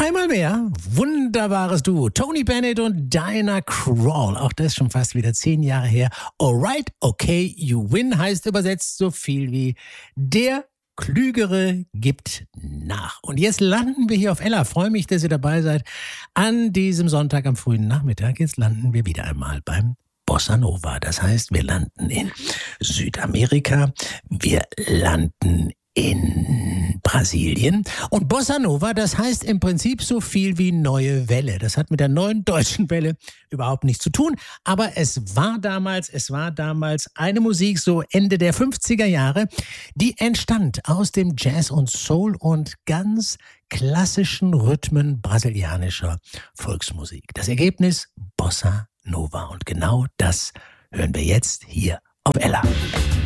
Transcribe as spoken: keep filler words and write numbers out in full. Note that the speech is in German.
Einmal mehr, wunderbares Duo, Tony Bennett und Diana Krall. Auch das schon fast wieder zehn Jahre her. Alright, okay, you win heißt übersetzt so viel wie der Klügere gibt nach. Und jetzt landen wir hier auf Ella. Freue mich, dass ihr dabei seid an diesem Sonntag am frühen Nachmittag. Jetzt landen wir wieder einmal beim Bossa Nova. Das heißt, wir landen in Südamerika. Wir landen in Brasilien. Und Bossa Nova, das heißt im Prinzip so viel wie neue Welle. Das hat mit der neuen deutschen Welle überhaupt nichts zu tun. Aber es war damals, es war damals eine Musik so Ende der fünfziger Jahre, die entstand aus dem Jazz und Soul und ganz klassischen Rhythmen brasilianischer Volksmusik. Das Ergebnis Bossa Nova. Und genau das hören wir jetzt hier auf Ella.